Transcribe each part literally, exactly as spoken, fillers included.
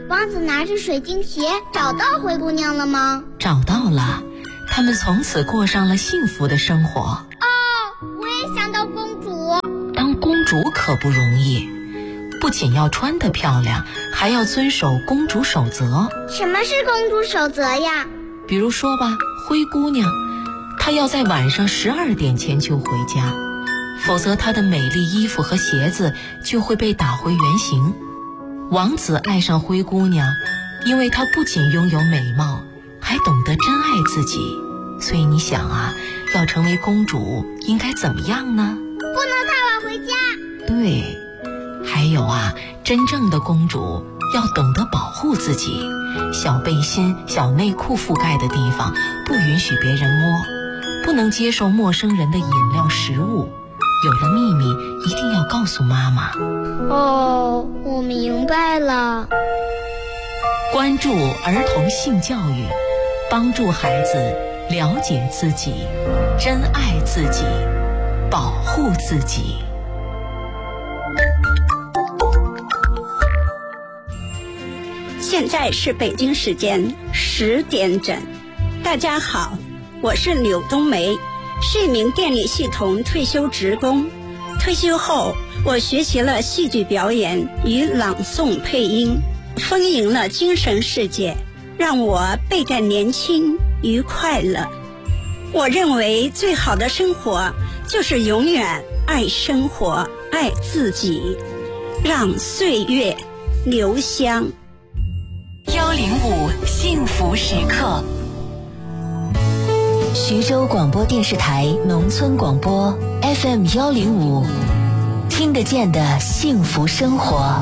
王子拿着水晶鞋找到灰姑娘了吗？ 找到了，他们从此过上了幸福的生活。 哦，我也想当公主。 当公主可不容易，不仅要穿得漂亮，还要遵守公主守则。 什么是公主守则呀？ 比如说吧，灰姑娘，她要在晚上十二点前就回家，否则她的美丽衣服和鞋子就会被打回原形。王子爱上灰姑娘，因为她不仅拥有美貌，还懂得珍爱自己。所以你想啊，要成为公主应该怎么样呢？ 不能太晚回家。 对，还有啊，真正的公主要懂得保护自己，小背心、小内裤覆盖的地方不允许别人摸，不能接受陌生人的饮料、食物。有了秘密一定要告诉妈妈。 哦，我明白了。 关注儿童性教育，帮助孩子了解自己，珍爱自己，保护自己。 现在是北京时间十点整。大家好，我是柳冬梅，是一名电力系统退休职工。退休后，我学习了戏剧表演与朗诵配音，丰盈了精神世界，让我倍感年轻与快乐。我认为最好的生活就是永远爱生活，爱自己，让岁月留香。 幺零五幸福时刻， 徐州广播电视台农村广播 F M 幺零五，听得见的幸福生活。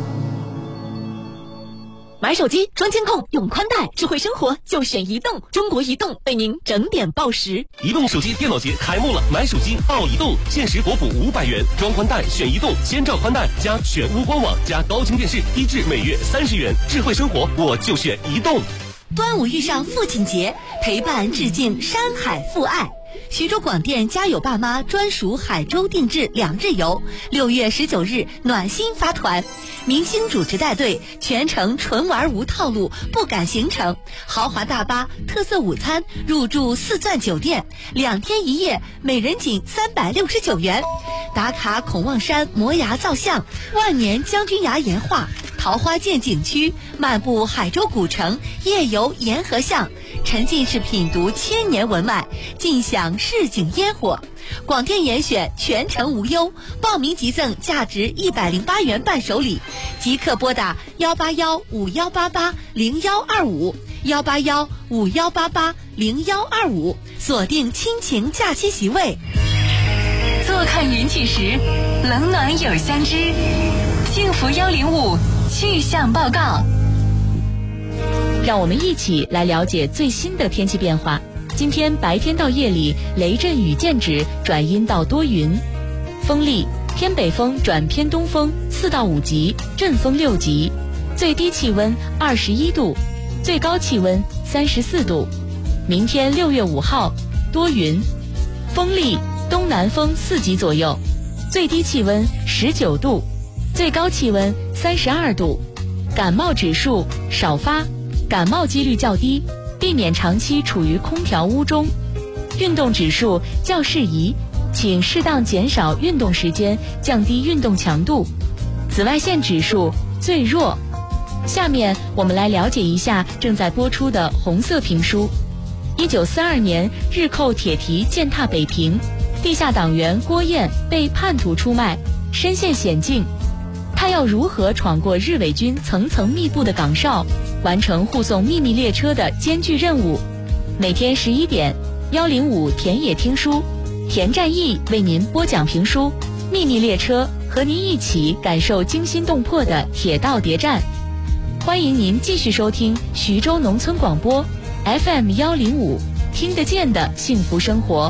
买手机装监控用宽带，智慧生活就选移动。中国移动为您整点报时。 移动手机电脑节开幕了，买手机报移动，限时国补五百元，装宽带选移动，千兆宽带加全屋官网加高清电视，低至每月三十元。智慧生活我就选移动。 端午遇上父亲节，陪伴致敬山海父爱。徐州广电家有爸妈专属海州定制两日游，六月十九日暖心发团，明星主持带队，全程纯玩无套路，不赶行程，豪华大巴，特色午餐，入住四钻酒店，两天一夜，每人仅三百六十九元。打卡孔望山摩崖造像，万年将军崖岩画，桃花涧景区，漫步海州古城，夜游沿河巷，沉浸式品读千年文脉，尽享市井烟火。广电严选全程无忧，报名即赠价值一百零八元伴手礼，即刻拨打幺八幺五幺八八零幺二五幺八幺五幺八八零幺二五，锁定亲情假期席位。 坐看云起时，冷暖有相知。幸福幺零五气象报告， 让我们一起来了解最新的天气变化。今天白天到夜里雷阵雨间止转阴到多云，风力偏北风转偏东风四到五级，阵风六级，最低气温二十一度，最高气温三十四度。明天六月五号多云，风力东南风四级左右，最低气温十九度，最高气温三十二度。感冒指数少发，感冒几率较低，避免长期处于空调屋中。运动指数较适宜，请适当减少运动时间，降低运动强度。紫外线指数最弱。下面我们来了解一下正在播出的红色评书。一九四二年，日寇铁蹄践踏北平，地下党员郭燕被叛徒出卖，身陷险境。他要如何闯过日伪军层层密布的岗哨，完成护送秘密列车的艰巨任务？每天十一点，幺零五田野听书，田占义为您播讲评书《秘密列车》，和您一起感受惊心动魄的铁道谍战。欢迎您继续收听徐州农村广播 F M 幺零五，听得见的幸福生活。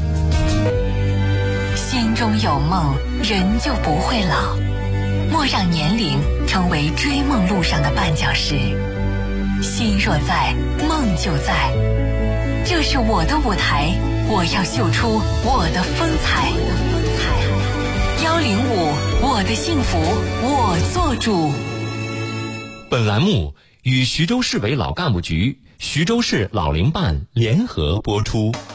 心中有梦，人就不会老。莫让年龄成为追梦路上的绊脚石。心若在，梦就在。这是我的舞台，我要秀出我的风采。幺零五，我的幸福我做主。 本栏目与徐州市委老干部局、徐州市老龄办联合播出。